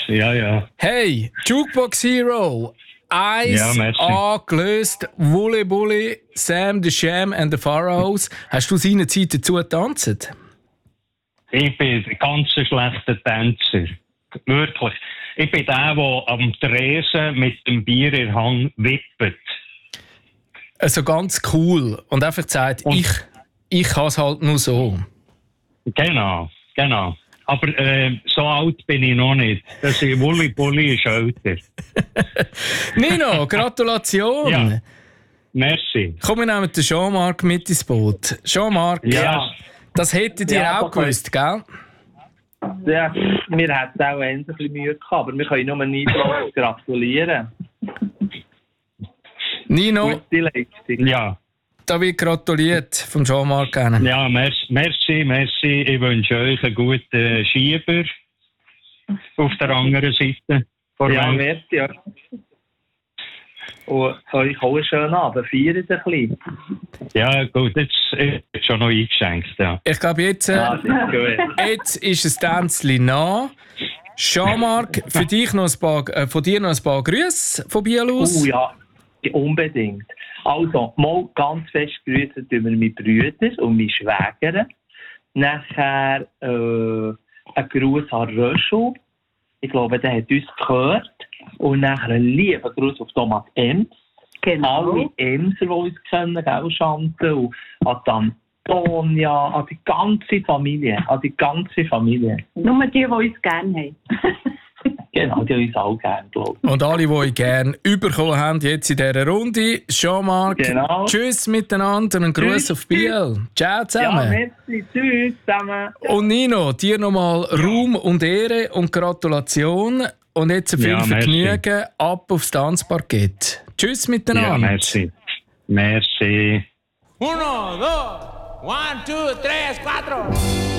Ja. Hey, Jukebox Hero. Eis angelöst, Wully Bully, Sam the Sham and the Pharaohs. Hast du seinerzeit dazu getanzt? Ich bin ein ganz schlechter Tänzer. Wirklich. Ich bin der am Tresen mit dem Bier in der Hand wippt. Also ganz cool. Und einfach sagt, ich kann es halt nur so. Genau. Aber so alt bin ich noch nicht. Das ist Wully Bully ist älter. Nino, Gratulation. Ja, merci. Komm, wir nehmen den Jean-Marc mit ins Boot. Jean-Marc, das hättet ihr auch gewusst, gell? Ja, wir hätten auch ein bisschen Mühe gehabt, aber wir können nur nicht gratulieren. Nino, gute Leistung. Ja. Da wird gratuliert von Jean-Marc gerne. Ja, merci. Ich wünsche euch einen guten Schieber auf der anderen Seite. Ja, merci. Ja. Und euch auch einen schönen Abend. Feiert ein bisschen. Ja, gut, jetzt ist schon noch eingeschenkt. Ja. Ich glaube, jetzt ist es Tänzli nach. Jean-Marc, von dir noch ein paar Grüße von Biel aus. Oh ja, unbedingt. Also, mal ganz fest grüßen tun wir meine Brüder und meine Schwäger. Nachher ein Gruß an Röschel. Ich glaube, der hat uns gehört. Und nachher einen lieben Gruß auf Thomas Ems. Genau. Alle Emser, die uns kennen, gell, Chantal. Und an Antonia, an die ganze Familie. Nur die uns gerne haben. Genau, die uns auch gerne, glaube ich. Und alle, die euch gerne bekommen haben, jetzt in dieser Runde. Jean-Marc, tschüss miteinander und einen Gruß auf Biel. Ciao zusammen. Ja, merci, tschüss zusammen. Und Nino, dir nochmal Ruhm und Ehre und Gratulation. Und jetzt viel Vergnügen, ab aufs Tanzparkett. Tschüss miteinander. Ja, merci. 1, 2, 1, 2, 3, 4.